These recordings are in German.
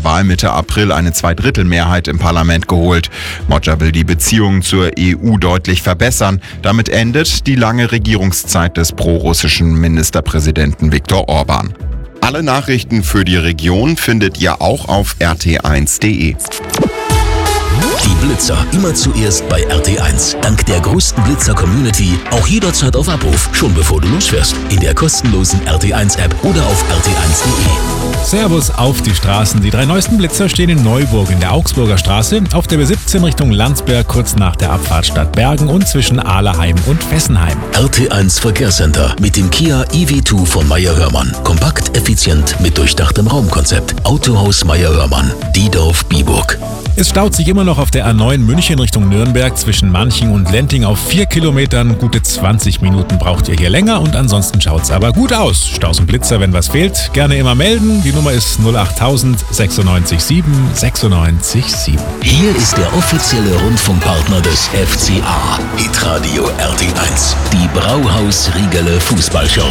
Wahl Mitte April eine Zweidrittelmehrheit im Parlament geholt. Moggia will die Beziehungen zur EU deutlich verbessern. Damit endet die lange Regierungszeit des prorussischen Ministerpräsidenten Viktor Orban. Alle Nachrichten für die Region findet ihr auch auf rt1.de. Die Blitzer immer zuerst bei RT1. Dank der größten Blitzer-Community auch jederzeit auf Abruf, schon bevor du losfährst. In der kostenlosen RT1-App oder auf rt1.de. Servus auf die Straßen. Die 3 neuesten Blitzer stehen in Neuburg in der Augsburger Straße, auf der B17 Richtung Landsberg kurz nach der Abfahrt Stadtbergen und zwischen Ahleheim und Fessenheim. RT1 Verkehrscenter mit dem Kia EV2 von Meyer-Hörmann. Kompakt, effizient mit durchdachtem Raumkonzept. Autohaus Meyer-Hörmann, Diedorf-Biburg. Es staut sich immer noch auf der A9 München Richtung Nürnberg zwischen Manching und Lenting auf 4 Kilometern. Gute 20 Minuten braucht ihr hier länger und ansonsten schaut's aber gut aus. Staus und Blitzer, wenn was fehlt, gerne immer melden. Die Nummer ist 08000 96 7 96 7. Hier ist der offizielle Rundfunkpartner des FCA. Hitradio RT1. Die Brauhaus Riegele Fußballshow.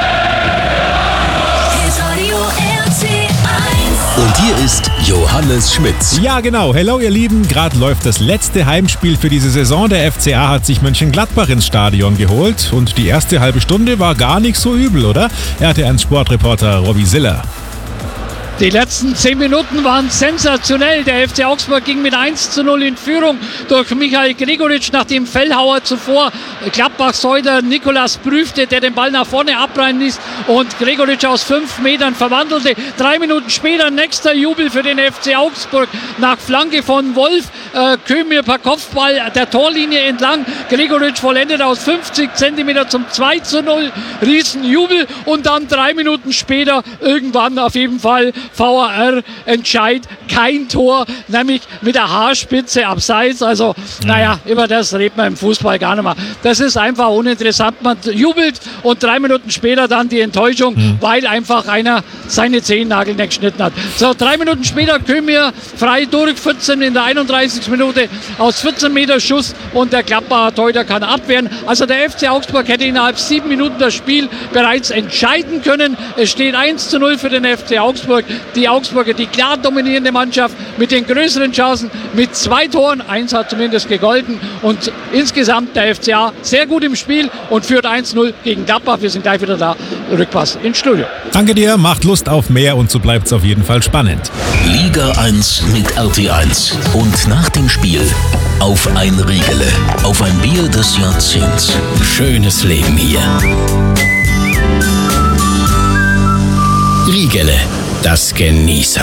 Und hier ist Johannes Schmitz. Ja genau, hello ihr Lieben, gerade läuft das letzte Heimspiel für diese Saison. Der FCA hat sich Mönchengladbach ins Stadion geholt und die erste halbe Stunde war gar nicht so übel, oder? RT1-Sportreporter Robby Siller. Die letzten 10 Minuten waren sensationell. Der FC Augsburg ging mit 1:0 in Führung durch Michael Gregoritsch, nachdem Fellhauer zuvor Gladbach-Säuder Nikolas prüfte, der den Ball nach vorne abprallen ließ und Gregoritsch aus 5 Metern verwandelte. 3 Minuten später nächster Jubel für den FC Augsburg nach Flanke von Wolf. Kömir per Kopfball der Torlinie entlang. Gregoritsch vollendet aus 50 Zentimeter zum 2:0. Riesenjubel und dann 3 Minuten später irgendwann auf jeden Fall VAR Entscheid, kein Tor, nämlich mit der Haarspitze abseits. Also, naja, über das redet man im Fußball gar nicht mehr. Das ist einfach uninteressant. Man jubelt und 3 Minuten später dann die Enttäuschung, weil einfach einer seine Zehennagel nicht geschnitten hat. So, 3 Minuten später Kömir frei durch, 14 in der 31. Minute aus 14 Meter Schuss und der Gladbacher Torhüter kann abwehren. Also der FC Augsburg hätte innerhalb 7 Minuten das Spiel bereits entscheiden können. Es steht 1:0 für den FC Augsburg. Die Augsburger, die klar dominierende Mannschaft mit den größeren Chancen, mit 2 Toren, 1 hat zumindest gegolten und insgesamt der FCA sehr gut im Spiel und führt 1:0 gegen Gladbach. Wir sind gleich wieder da. Rückpass ins Studio. Danke dir, macht Lust auf mehr und so bleibt's auf jeden Fall spannend. Liga 1 mit RT1 und nach dem Spiel auf ein Riegele, auf ein Bier des Jahrzehnts. Schönes Leben hier. Riegele, das Genießer.